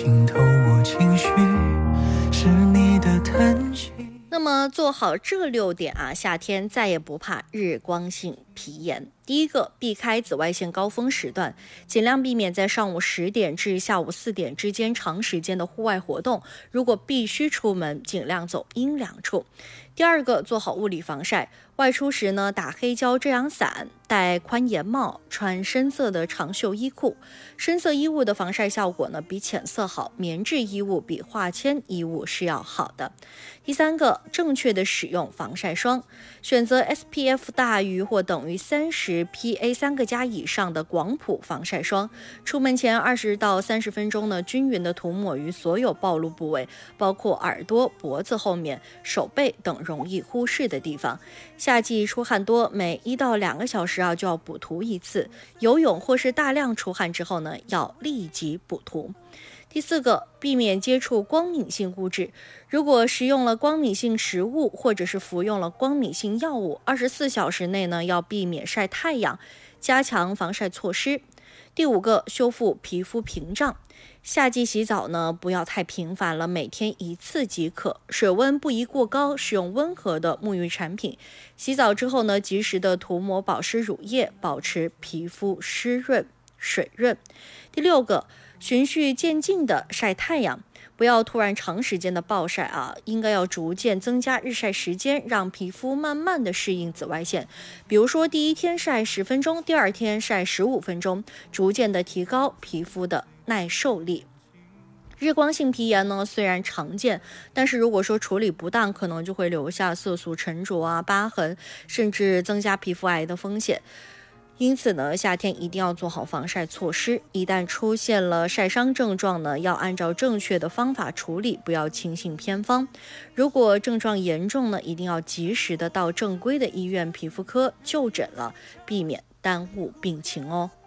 浸透我情绪，是你的叹息。 那么做好这6点啊，夏天再也不怕日光性皮炎。第一个，避开紫外线高峰时段，尽量避免在上午10点至下午4点之间长时间的户外活动。如果必须出门，尽量走阴凉处。第二个，做好物理防晒，外出时呢，打黑胶遮阳伞，戴宽檐帽，穿深色的长袖衣裤。深色衣物的防晒效果呢，比浅色好，棉质衣物比化纤衣物是要好的。第三个，正确的使用防晒霜，选择 SPF 大于或等于30 PA 3个加以上的广谱防晒霜。出门前20到30分钟呢，均匀的涂抹于所有暴露部位，包括耳朵、脖子后面、手背等容易忽视的地方。夏季出汗多，每1到2个小时就要补涂1次。游泳或是大量出汗之后呢，要立即补涂。第四个，避免接触光敏性物质。如果食用了光敏性食物或者是服用了光敏性药物，24小时内呢要避免晒太阳，加强防晒措施。第五个，修复皮肤屏障。夏季洗澡呢不要太频繁了，每天1次即可，水温不宜过高，使用温和的沐浴产品。洗澡之后呢，及时的涂抹保湿乳液，保持皮肤湿润水润。第六个，循序渐进的晒太阳，不要突然长时间的暴晒啊，应该要逐渐增加日晒时间，让皮肤慢慢的适应紫外线。比如说第1天晒10分钟，第2天晒15分钟，逐渐的提高皮肤的耐受力。日光性皮炎呢，虽然常见，但是如果说处理不当，可能就会留下色素沉着啊、疤痕，甚至增加皮肤癌的风险。因此呢，夏天一定要做好防晒措施，一旦出现了晒伤症状呢，要按照正确的方法处理，不要轻信偏方。如果症状严重呢，一定要及时的到正规的医院皮肤科就诊了，避免耽误病情哦。